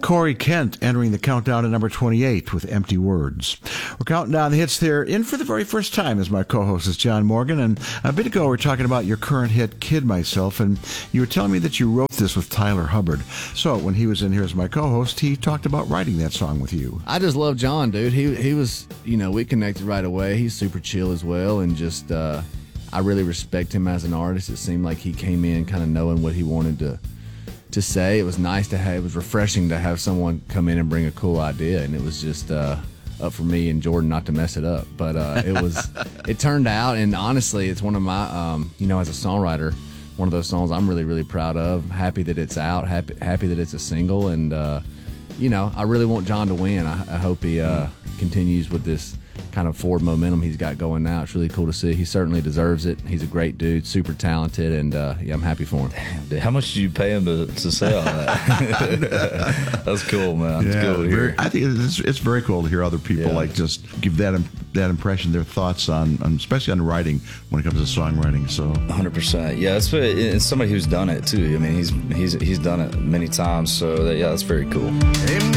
Corey Kent entering the countdown at number 28 with Empty Words. We're counting down the hits there. In for the very first time as my co-host is John Morgan. And a bit ago, we were talking about your current hit, Kid Myself. And you were telling me that you wrote this with Tyler Hubbard. So when he was in here as my co-host, he talked about writing that song with you. I just love John, dude. He was, we connected right away. He's super chill as well. And just, I really respect him as an artist. It seemed like he came in kind of knowing what he wanted to say. It was nice to have, it was refreshing to have someone come in and bring a cool idea, and it was just up for me and Jordan not to mess it up. But it turned out, and honestly, it's one of my, as a songwriter, one of those songs I'm really, really proud of. Happy that it's out, happy that it's a single, and, I really want John to win. I hope he continues with this kind of forward momentum he's got going now. It's really cool to see. He certainly deserves it. He's a great dude, super talented, and I'm happy for him. Damn, dude. How much did you pay him to say all that? That's cool, man. It's cool to hear. I think it's very cool to hear other people just give that impression, their thoughts on especially on writing when it comes to songwriting. So 100%. Yeah, it's somebody who's done it too. I mean, he's done it many times. So that's very cool.